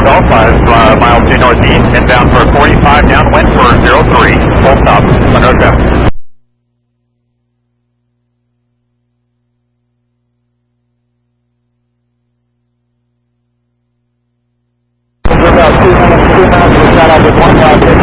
Golf, 5 miles due northeast, inbound for 45, downwind for 03, full stop, Monroe Drive. We're about 2 minutes, we got out with 1 5